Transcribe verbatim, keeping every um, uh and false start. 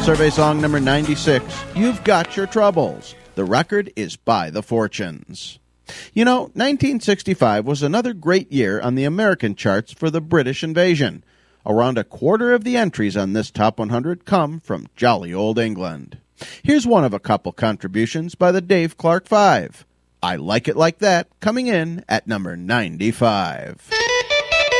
survey song number ninety-six, You've Got Your Troubles. The record is by The Fortunes. You know, nineteen sixty-five was another great year on the American charts for the British invasion. Around a quarter of the entries on this Top one hundred come from jolly old England. Here's one of a couple contributions by the Dave Clark Five. I Like It Like That, coming in at number ninety-five.